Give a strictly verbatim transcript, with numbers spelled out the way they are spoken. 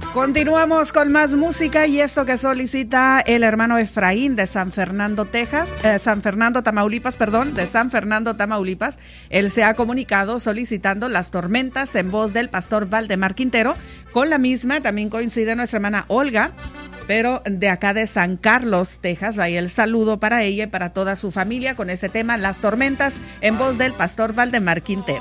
Continuamos con más música y esto que solicita el hermano Efraín de San Fernando, Texas, eh, San Fernando, Tamaulipas, perdón, de San Fernando, Tamaulipas. Él se ha comunicado solicitando Las Tormentas en voz del pastor Valdemar Quintero. Con la misma también coincide nuestra hermana Olga, pero de acá de San Carlos, Texas. Vaya el saludo para ella y para toda su familia con ese tema, Las Tormentas en voz del pastor Valdemar Quintero.